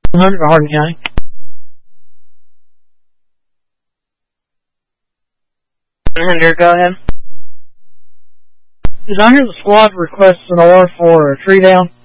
100 for Hardin County. Go ahead. Did I hear the squad request an OR for a tree down?